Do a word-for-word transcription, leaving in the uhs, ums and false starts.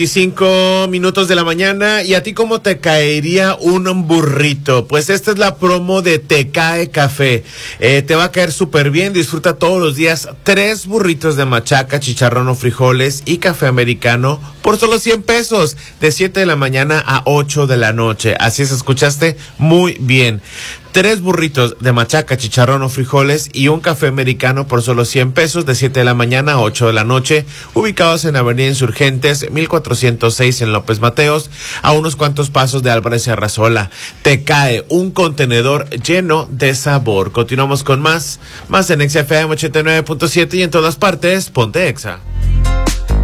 Cinco minutos de la mañana. ¿Y a ti cómo te caería un burrito? Pues esta es la promo de Te Cae Café. Eh, te va a caer súper bien. Disfruta todos los días tres burritos de machaca, chicharrón o frijoles y café americano por solo cien pesos, de siete de la mañana a ocho de la noche. Así es, escuchaste muy bien. Tres burritos de machaca, chicharrón o frijoles y un café americano por solo cien pesos, de siete de la mañana a ocho de la noche, ubicados en Avenida Insurgentes, mil cuatrocientos seis en López Mateos, a unos cuantos pasos de Álvarez y Arrasola. Te cae un contenedor lleno de sabor. Continuamos con más, más en Exa F M ochenta y nueve punto siete y en todas partes, ponte Exa.